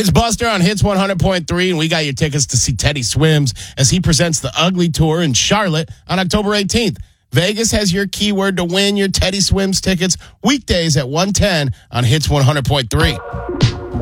It's Buster on Hits 100.3, and we got your tickets to see Teddy Swims as he presents the Ugly Tour in Charlotte on October 18th. Vegas has your keyword to win your Teddy Swims tickets weekdays at 1:10 on Hits 100.3.